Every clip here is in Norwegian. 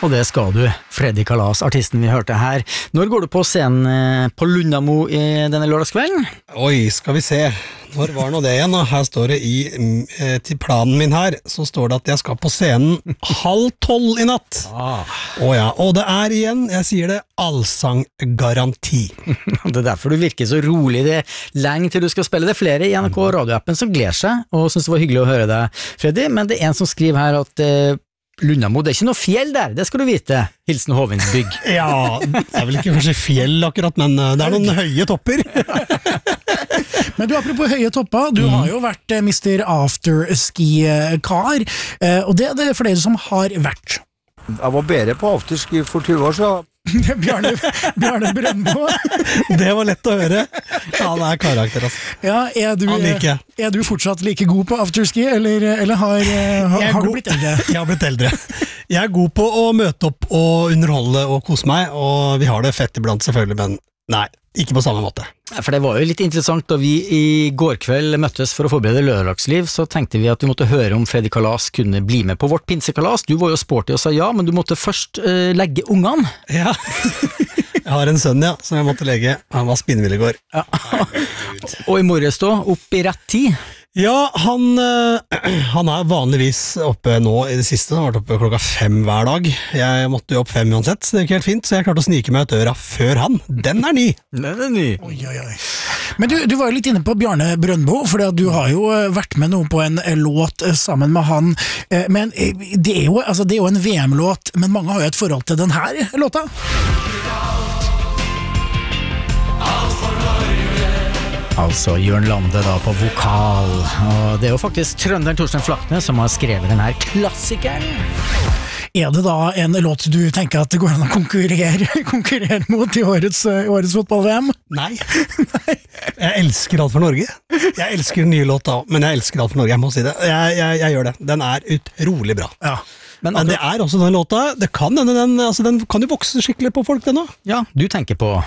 Og det skal du, Freddy Kalas, artisten vi hørte her. Når går du på scenen på Lundamo i denne lørdagskvelden? Oi, skal vi se. Når var nå det igjen? Her står det til planen min her, så står det at jeg skal på scenen 11:30 i natt. Ja, og det er igjen, jeg sier det, allsanggaranti. Det er derfor du virker så rolig. Det er lenge til du skal spille. Det er flere i NRK radioappen som gleder seg, og synes det var hyggelig å høre deg, Freddy, men det er en som skriver her at Lundamo, det er ikke noe fjell der, det skal du vite. Hilsen Hovinsbygg. Ja, det er vel ikke kanskje fjell akkurat, men det er noen høye topper. Men du, apropos høye topper, du har jo vært Mr. Afterski-kar, og det er det flere som har vært. Jeg var bedre på afterski for 20 år siden. Bjarne Brøndbo. Det var lett å høre. Ja, det er karakter, altså. Ja, er du fortsatt like god på afterski, eller har du blitt eldre? Jeg har blitt eldre. Jeg er god på å møte opp og underholde og kose meg, og vi har det fett iblant selvfølgelig, men nei, ikke på samme måte. For det var jo litt interessant da vi i går kveld møttes for å forberede lørdagsliv, så tenkte vi at vi måtte høre om Freddy Kalas kunne bli med på vårt pinsekalas. Du var jo sporty og sa ja, men du måtte først legge ungene. Ja, jeg har en sønn, ja, som jeg måtte legge. Han var spinnvill i går. Ja. Og i morges da, opp i rett tid. Ja, han er vanligvis oppe nå i det siste, han har vært oppe klokka 5 hver dag. Jeg måtte jo opp 5 uansett, så det gikk helt fint, så jeg klarte å snike meg ut døra før han. Den er ny! Den er ny. Oi. Men du var jo litt inne på Bjarne Brøndbo, for du har jo vært med noe på en låt sammen med han, men det er jo en VM-låt, men mange har jo et forhold til den her låta. Altså Jørn Lande da på vokal, og det er jo faktisk trønderen Torsten Flakne som har skrevet den her klassikeren. Er det da en låt du tenker at det går an å konkurrere mot i årets fotball-VM? Nei. Jeg elsker Alt for Norge. Jeg elsker den nye låta, men jeg elsker Alt for Norge, jeg må si det. Jeg gjør det. Den er utrolig bra. Ja. Men det er også den låta, den kan jo vokse skikkelig på folk, den også. Ja, du tenker på...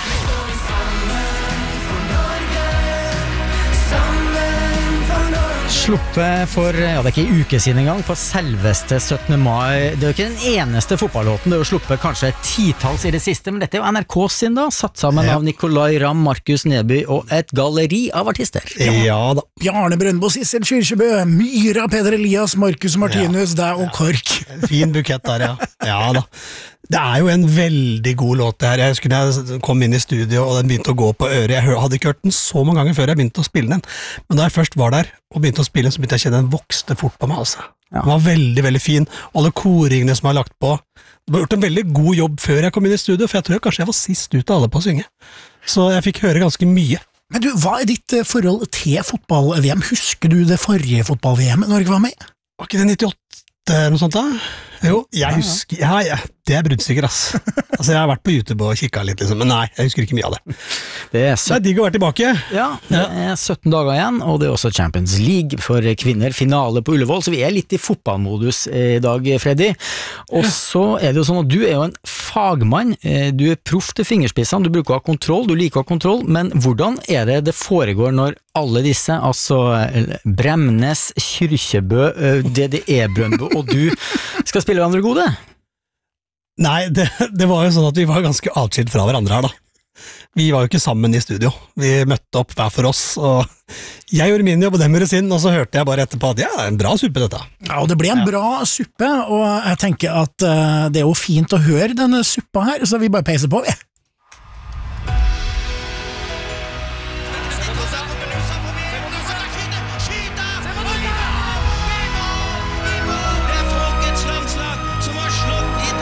Sluppet for, det er ikke en uke siden engang, på selveste 17. mai. Det er jo ikke den eneste fotballåten, det er jo sluppet kanskje titalls i det siste, men dette er jo NRK sin da, satt sammen av Nicolai Ramm, Markus Neby og et galleri av artister. Ja da. Bjarne Brøndbo, Sissel Kyrkjebø, Myra, Peder Elias, Markus Martinus, deg og Kork. Fin bukett der, ja. Ja da. Det er jo en veldig god låt det her. Jeg husker da jeg kom inn i studio og den begynte å gå på øret. Jeg hadde ikke hørt den så mange ganger før jeg begynte å spille den. Men da jeg først var der og begynte å spille den, så begynte jeg å kjenne den vokste fort på meg. Altså. Den var veldig, veldig fin. Alle koringene som jeg har lagt på. Det var gjort en veldig god jobb før jeg kom inn i studio, for jeg tror kanskje jeg var sist ut av alle på å synge. Så jeg fikk høre ganske mye. Men du, hva er ditt forhold til fotball-VM? Husker du det forrige fotball-VM Norge var med i? Var ikke det 98? Noe sånt da? Jo, jeg husker, det er bruddsikker, ass. Altså, jeg har vært på YouTube og kikket litt, liksom, men nei, jeg husker ikke mye av det. Det er digg å være tilbake. Ja, det er 17 dager igjen, og det er også Champions League for kvinner, finale på Ullevål, så vi er litt i fotballmodus i dag, Freddy. Og så er det jo sånn at du er jo en fagmann, du er proff til fingerspissene, du bruker å ha kontroll, du liker å ha kontroll, men hvordan er det foregår når alle disse, altså Bremnes, Kyrkjebø, DDE Brøndbo og du skal spille hverandre gode? Nei, det var jo sånn at vi var ganske atskilt fra hverandre her da. Vi var jo ikke sammen i studio. Vi møtte opp hver for oss, og jeg gjorde min jobb og dem gjorde sin, og så hørte jeg bare etterpå at det er en bra suppe dette. Ja, og det ble en bra suppe, og jeg tenker at det er jo fint å høre denne suppa her, så vi bare peiser på, vi.